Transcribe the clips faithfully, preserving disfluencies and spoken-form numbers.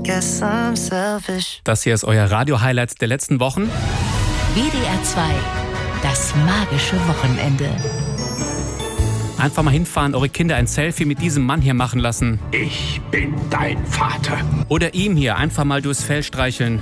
guess I'm selfish. Das hier ist euer Radio-Highlight der letzten Wochen. W D R zwei, das magische Wochenende. Einfach mal hinfahren, eure Kinder ein Selfie mit diesem Mann hier machen lassen. Ich bin dein Vater. Oder ihm hier einfach mal durchs Fell streicheln.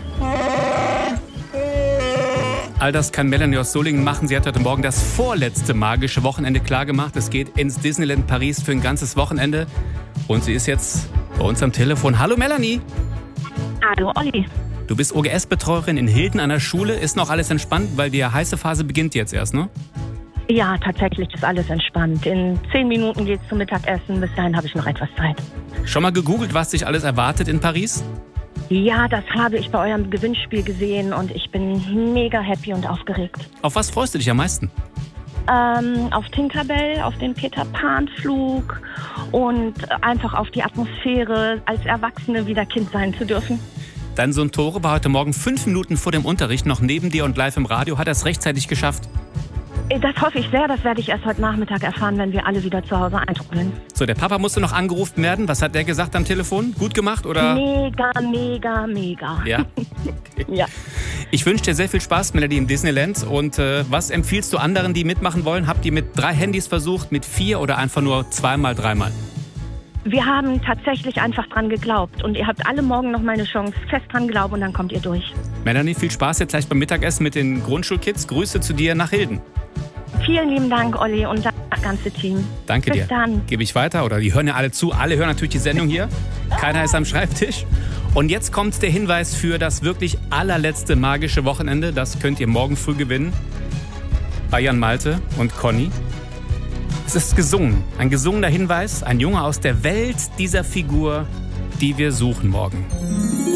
All das kann Melanie aus Solingen machen. Sie hat heute Morgen das vorletzte magische Wochenende klargemacht. Es geht ins Disneyland Paris für ein ganzes Wochenende. Und sie ist jetzt bei uns am Telefon. Hallo Melanie. Hallo Olli. Du bist O G S-Betreuerin in Hilden an der Schule. Ist noch alles entspannt, weil die heiße Phase beginnt jetzt erst, ne? Ja, tatsächlich ist alles entspannt. In zehn Minuten geht's zum Mittagessen. Bis dahin habe ich noch etwas Zeit. Schon mal gegoogelt, was dich alles erwartet in Paris? Ja, das habe ich bei eurem Gewinnspiel gesehen und ich bin mega happy und aufgeregt. Auf was freust du dich am meisten? Ähm, auf Tinkerbell, auf den Peter-Pan-Flug und einfach auf die Atmosphäre, als Erwachsene wieder Kind sein zu dürfen. Dein Sohn Tore war heute Morgen fünf Minuten vor dem Unterricht noch neben dir und live im Radio. Hat er es rechtzeitig geschafft? Das hoffe ich sehr. Das werde ich erst heute Nachmittag erfahren, wenn wir alle wieder zu Hause eintrudeln. So, der Papa musste noch angerufen werden. Was hat der gesagt am Telefon? Gut gemacht, oder? Mega, mega, mega. Ja? Okay. Ja. Ich wünsche dir sehr viel Spaß, Melanie, im Disneyland. Und äh, was empfiehlst du anderen, die mitmachen wollen? Habt ihr mit drei Handys versucht, mit vier oder einfach nur zweimal, dreimal? Wir haben tatsächlich einfach dran geglaubt. Und ihr habt alle morgen noch mal eine Chance. Fest dran glauben und dann kommt ihr durch. Melanie, viel Spaß jetzt gleich beim Mittagessen mit den Grundschulkids. Grüße zu dir nach Hilden. Vielen lieben Dank, Olli, und das ganze Team. Danke Bis dir. dann. Gebe ich weiter, oder die hören ja alle zu. Alle hören natürlich die Sendung hier. Keiner ist am Schreibtisch. Und jetzt kommt der Hinweis für das wirklich allerletzte magische Wochenende. Das könnt ihr morgen früh gewinnen. Bei Jan Malte und Conny. Es ist gesungen. Ein gesungener Hinweis. Ein Junge aus der Welt dieser Figur, die wir suchen morgen.